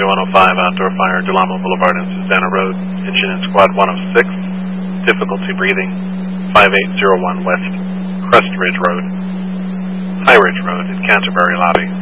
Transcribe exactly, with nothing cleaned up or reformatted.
Columbia one oh five, outdoor fire, Delamo Boulevard and Susanna Road, engine in squad one oh six, difficulty breathing, five eight zero one West Crest Ridge Road, High Ridge Road in Canterbury Lobby.